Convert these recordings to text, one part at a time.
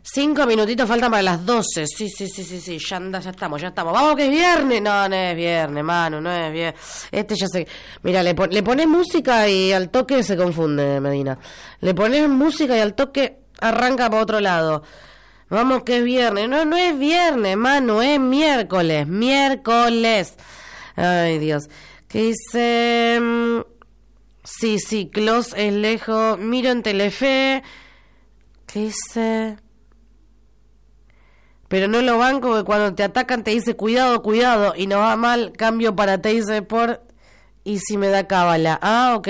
5 minutitos faltan para las 12. Sí, ya estamos. Vamos que es viernes. No es viernes, Manu, no es viernes. Ya sé. Mira, le pones música y al toque se confunde, Medina. Le pones música y al toque arranca para otro lado. Vamos que es viernes. No es viernes, Manu, es miércoles. Ay, Dios. ¿Qué dice? Sí, Clos es lejos. Miro en Telefe. ¿Qué dice? Pero no lo banco, que cuando te atacan te dice cuidado, y no va mal, cambio para Teis Sport y si me da cábala. Ah, ok.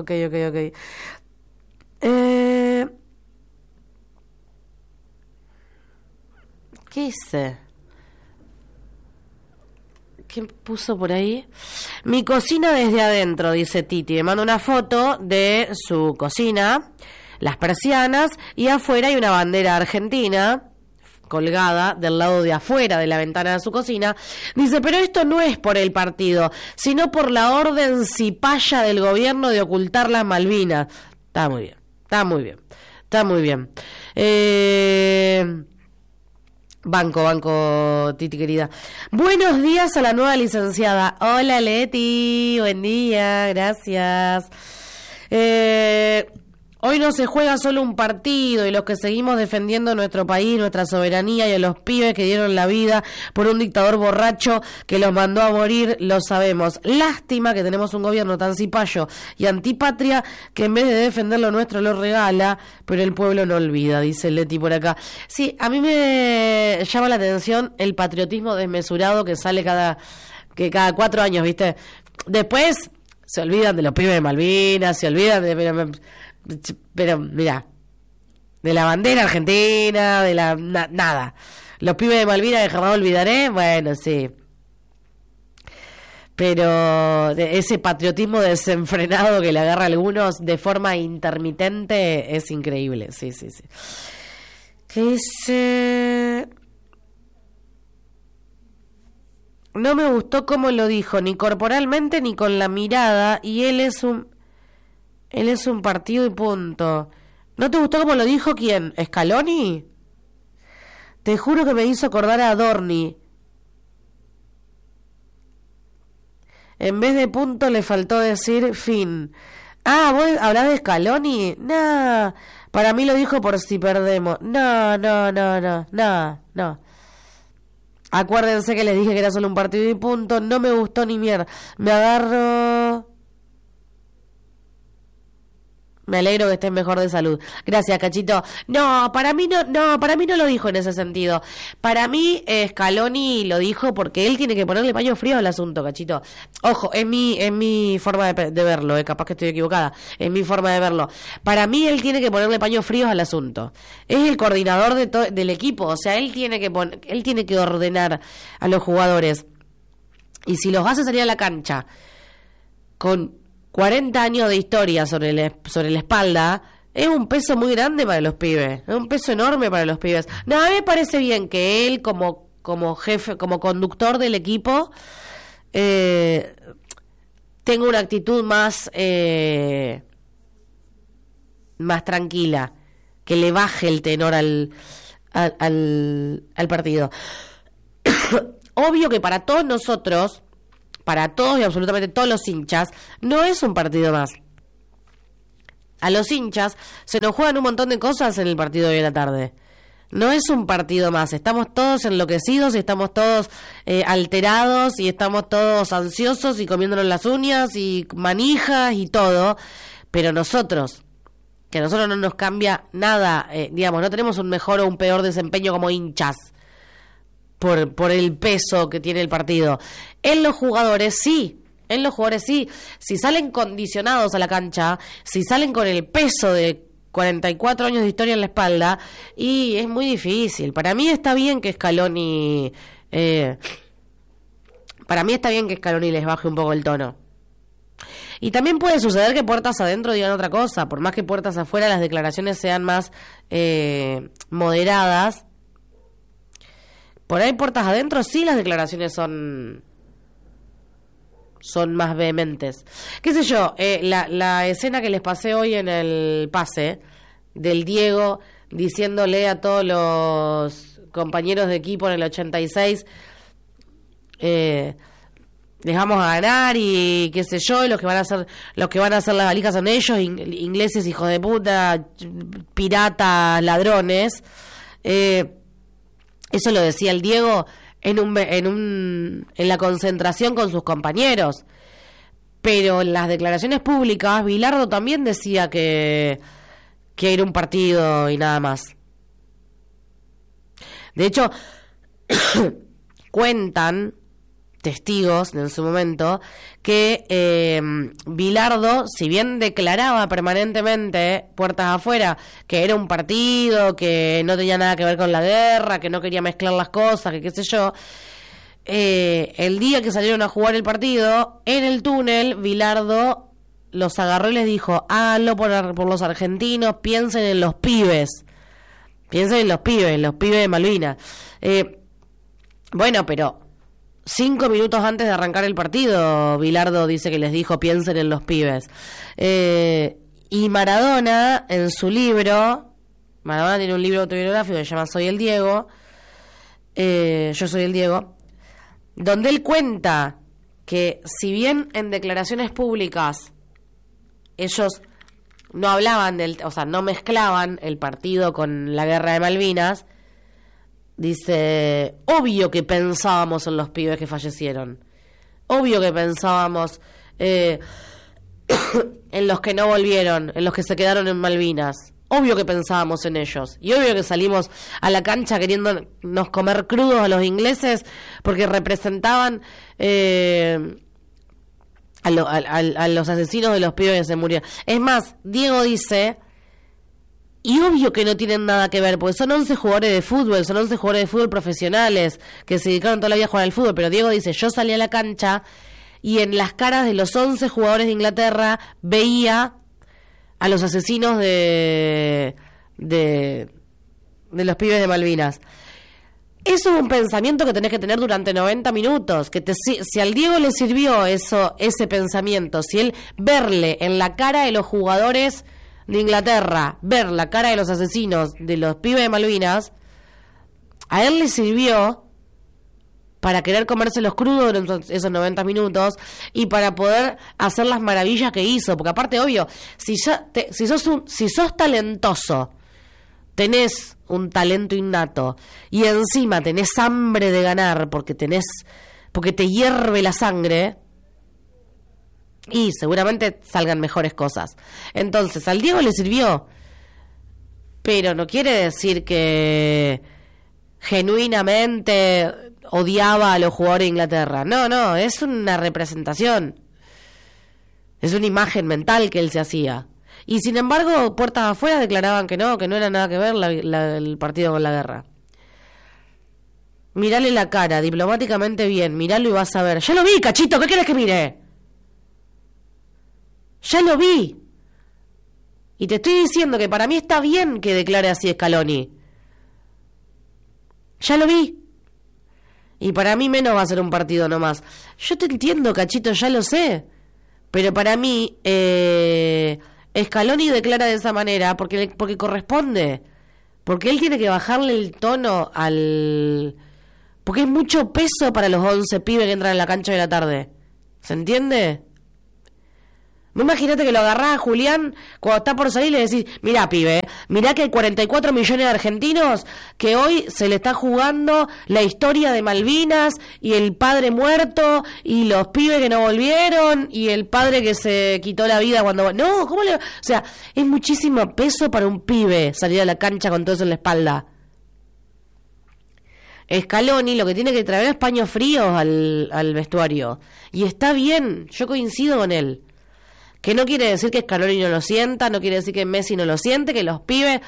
¿Qué hice? ¿Qué puso por ahí? Mi cocina desde adentro, dice Titi. Me manda una foto de su cocina, las persianas, y afuera hay una bandera argentina colgada del lado de afuera de la ventana de su cocina. Dice, pero esto no es por el partido, sino por la orden cipaya del gobierno de ocultar las Malvinas. Está muy bien. Banco, Titi querida. Buenos días a la nueva licenciada. Hola, Leti, buen día, gracias. Hoy no se juega solo un partido y los que seguimos defendiendo nuestro país, nuestra soberanía y a los pibes que dieron la vida por un dictador borracho que los mandó a morir, lo sabemos. Lástima que tenemos un gobierno tan cipayo y antipatria que en vez de defender lo nuestro lo regala, pero el pueblo no olvida, dice Leti por acá. Sí, a mí me llama la atención el patriotismo desmesurado que sale cada 4 años, ¿viste? Después se olvidan de los pibes de Malvinas, se olvidan de... Pero mira, de la bandera argentina, de la nada. Los pibes de Malvinas que jamás olvidaré, bueno, sí. Pero ese patriotismo desenfrenado que le agarra a algunos de forma intermitente es increíble, sí. ¿Qué dice? No me gustó cómo lo dijo, ni corporalmente ni con la mirada, y él es un partido y punto. ¿No te gustó cómo lo dijo quién? ¿Scaloni? Te juro que me hizo acordar a Dorni. En vez de punto le faltó decir fin. Ah, ¿vos hablás de Scaloni? No, para mí lo dijo por si perdemos. No. Acuérdense que les dije que era solo un partido y punto. No me gustó ni mierda. Me alegro que estés mejor de salud. Gracias, Cachito. No, para mí no lo dijo en ese sentido. Para mí, Scaloni lo dijo porque él tiene que ponerle paño frío al asunto, Cachito. Ojo, es mi forma de verlo, capaz que estoy equivocada. Es mi forma de verlo. Para mí, él tiene que ponerle paño frío al asunto. Es el coordinador del equipo, o sea, él tiene que ordenar a los jugadores. Y si los hace salir a la cancha con 40 años de historia sobre la espalda, es un peso muy grande para los pibes, es un peso enorme para los pibes. No, a mí me parece bien que él como jefe, como conductor del equipo, tenga una actitud más tranquila, que le baje el tenor al partido. Obvio que para todos nosotros, para todos y absolutamente todos los hinchas, no es un partido más. A los hinchas se nos juegan un montón de cosas en el partido de hoy en la tarde. No es un partido más. Estamos todos enloquecidos y estamos todos alterados y estamos todos ansiosos y comiéndonos las uñas y manijas y todo. Pero nosotros, que a nosotros no nos cambia nada, no tenemos un mejor o un peor desempeño como hinchas. Por el peso que tiene el partido. En los jugadores sí. Si salen condicionados a la cancha, si salen con el peso de 44 años de historia en la espalda, y es muy difícil. Para mí está bien que Scaloni les baje un poco el tono. Y también puede suceder que puertas adentro digan otra cosa. Por más que puertas afuera las declaraciones sean más moderadas, por ahí puertas adentro sí las declaraciones son más vehementes. Qué sé yo, la escena que les pasé hoy en el pase, del Diego diciéndole a todos los compañeros de equipo en el 86, dejamos a ganar y qué sé yo, y los que van a hacer las valijas son ellos, ingleses, hijos de puta, piratas, ladrones. Eso lo decía el Diego en la concentración con sus compañeros. Pero en las declaraciones públicas, Bilardo también decía que era un partido y nada más. De hecho, cuentan testigos en su momento que Bilardo, si bien declaraba permanentemente puertas afuera que era un partido, que no tenía nada que ver con la guerra, que no quería mezclar las cosas, que qué sé yo, el día que salieron a jugar el partido, en el túnel, Bilardo los agarró y les dijo: háganlo por los argentinos, piensen en los pibes de Malvinas. Bueno, pero 5 minutos antes de arrancar el partido, Bilardo dice que les dijo: piensen en los pibes. Y Maradona, en su libro, Maradona tiene un libro autobiográfico que se llama Soy el Diego, Yo soy el Diego, donde él cuenta que si bien en declaraciones públicas ellos no hablaban no mezclaban el partido con la guerra de Malvinas, dice: obvio que pensábamos en los pibes que fallecieron, obvio que pensábamos en los que no volvieron, en los que se quedaron en Malvinas, obvio que pensábamos en ellos, y obvio que salimos a la cancha queriéndonos comer crudos a los ingleses porque representaban a los asesinos de los pibes que se murieron. Es más, Diego dice: y obvio que no tienen nada que ver, porque son 11 jugadores de fútbol profesionales que se dedicaron toda la vida a jugar al fútbol. Pero Diego dice: yo salí a la cancha y en las caras de los 11 jugadores de Inglaterra veía a los asesinos de los pibes de Malvinas. Eso es un pensamiento que tenés que tener durante 90 minutos. Si al Diego le sirvió ese pensamiento, si él verle en la cara de los jugadores de Inglaterra, ver la cara de los asesinos de los pibes de Malvinas, a él le sirvió para querer comerse los crudos durante esos 90 minutos y para poder hacer las maravillas que hizo. Porque aparte, obvio, si sos talentoso, tenés un talento innato y encima tenés hambre de ganar porque te hierve la sangre, y seguramente salgan mejores cosas. Entonces, al Diego le sirvió, pero no quiere decir que genuinamente odiaba a los jugadores de Inglaterra. No, es una representación, es una imagen mental que él se hacía. Y sin embargo, puertas afuera declaraban que no era nada que ver el partido con la guerra. Mirale la cara, diplomáticamente bien, miralo y vas a ver. Ya lo vi, cachito, ¿qué querés que mire? Ya lo vi. Y te estoy diciendo que para mí está bien que declare así Scaloni. Ya lo vi. Y para mí menos va a ser un partido nomás. Yo te entiendo, cachito, ya lo sé. Pero para mí, Scaloni declara de esa manera porque corresponde. Porque él tiene que bajarle el tono porque es mucho peso para los 11 pibes que entran en la cancha de la tarde. ¿Se entiende? Imagínate que lo agarrás a Julián cuando está por salir y le decís: mirá, pibe, mirá que hay 44 millones de argentinos que hoy se le está jugando la historia de Malvinas y el padre muerto y los pibes que no volvieron y el padre que se quitó la vida cuando... No, ¿cómo le...? O sea, es muchísimo peso para un pibe salir a la cancha con todo eso en la espalda. Scaloni lo que tiene que traer es paños fríos al vestuario. Y está bien, yo coincido con él. Que no quiere decir que Scaloni no lo sienta, no quiere decir que Messi no lo siente, que los pibes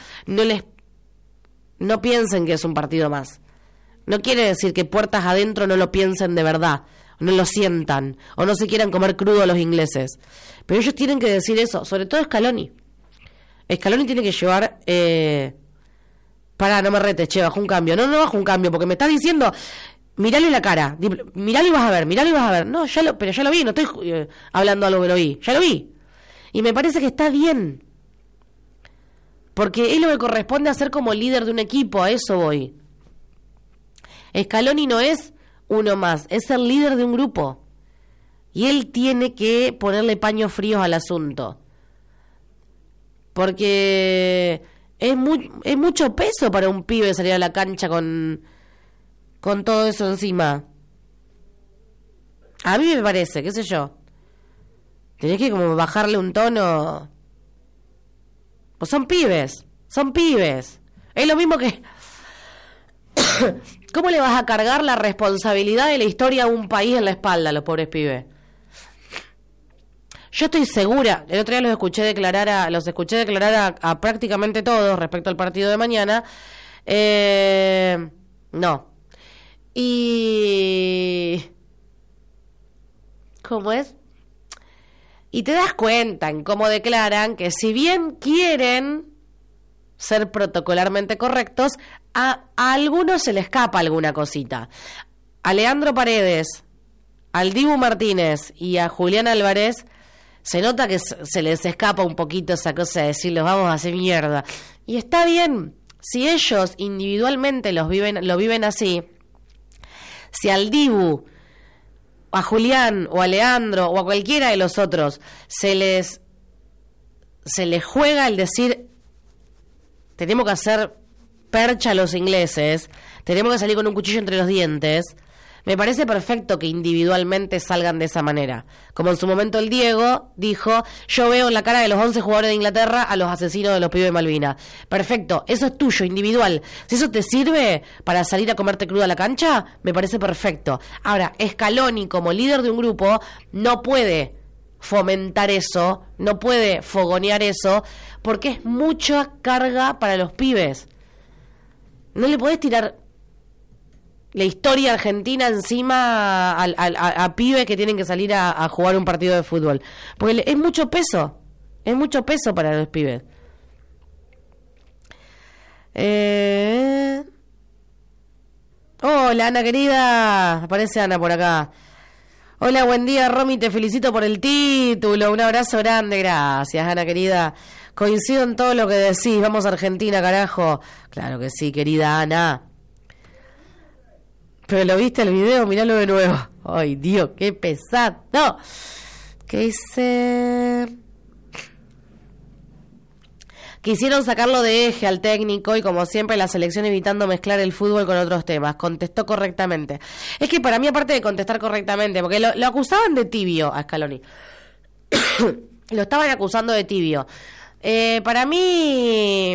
no piensen que es un partido más. No quiere decir que puertas adentro no lo piensen de verdad, no lo sientan, o no se quieran comer crudo a los ingleses. Pero ellos tienen que decir eso, sobre todo Scaloni. Scaloni tiene que llevar... no me retes, che, bajo un cambio. No bajo un cambio, porque me estás diciendo... Mirale la cara, miralo y vas a ver. No, pero ya lo vi, no estoy hablando algo que lo vi, ya lo vi. Y me parece que está bien. Porque es lo que corresponde hacer como líder de un equipo, a eso voy. Scaloni no es uno más, es el líder de un grupo. Y él tiene que ponerle paños fríos al asunto. Porque es mucho peso para un pibe salir a la cancha con todo eso encima. A mí me parece, qué sé yo. Tenés que como bajarle un tono. Pues son pibes. Es lo mismo que... ¿Cómo le vas a cargar la responsabilidad de la historia de un país en la espalda a los pobres pibes? Yo estoy segura, el otro día los escuché declarar a prácticamente todos respecto al partido de mañana. No. Y... ¿Cómo es? Y te das cuenta en cómo declaran que si bien quieren ser protocolarmente correctos, a algunos se les escapa alguna cosita. A Leandro Paredes, al Dibu Martínez y a Julián Álvarez se nota que se les escapa un poquito esa cosa de decir los vamos a hacer mierda. Y está bien, si ellos individualmente lo viven así, si al Dibu, a Julián o a Leandro o a cualquiera de los otros se les juega el decir tenemos que hacer percha a los ingleses, tenemos que salir con un cuchillo entre los dientes, me parece perfecto que individualmente salgan de esa manera. Como en su momento el Diego dijo, yo veo en la cara de los 11 jugadores de Inglaterra a los asesinos de los pibes de Malvinas. Perfecto, eso es tuyo, individual. Si eso te sirve para salir a comerte cruda a la cancha, me parece perfecto. Ahora, Scaloni como líder de un grupo no puede fomentar eso, no puede fogonear eso, porque es mucha carga para los pibes. No le podés tirar la historia argentina encima a pibes que tienen que salir a jugar un partido de fútbol. Porque es mucho peso para los pibes. Hola, Ana querida. Aparece Ana por acá. Hola, buen día, Romy, te felicito por el título. Un abrazo grande, gracias, Ana querida. Coincido en todo lo que decís. Vamos a Argentina, carajo. Claro que sí, querida Ana. Pero lo viste el video, miralo de nuevo. Ay, Dios, qué pesado. No. ¿Qué dice? Quisieron sacarlo de eje al técnico y como siempre la selección evitando mezclar el fútbol con otros temas. Contestó correctamente. Es que para mí, aparte de contestar correctamente, porque lo acusaban de tibio a Scaloni. Lo estaban acusando de tibio. Para mí...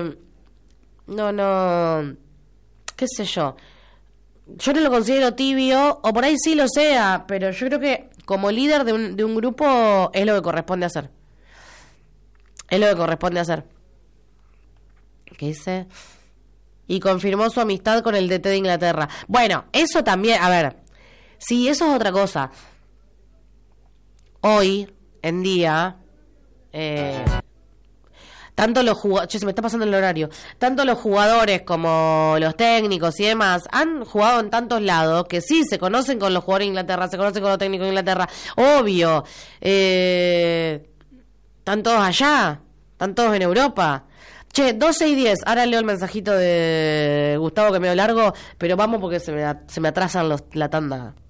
No... ¿Qué sé yo? Yo no lo considero tibio, o por ahí sí lo sea, pero yo creo que como líder de un grupo es lo que corresponde hacer. ¿Qué dice? Y confirmó su amistad con el DT de Inglaterra. Bueno, eso también, a ver, sí, eso es otra cosa. Hoy en día, tanto los jugadores, se me está pasando el horario, tanto los jugadores como los técnicos y demás han jugado en tantos lados que sí, se conocen con los jugadores de Inglaterra, se conocen con los técnicos de Inglaterra, obvio, están todos allá, están todos en Europa. Che, 12:10, ahora leo el mensajito de Gustavo que medio largo, pero vamos porque se me atrasan la tanda.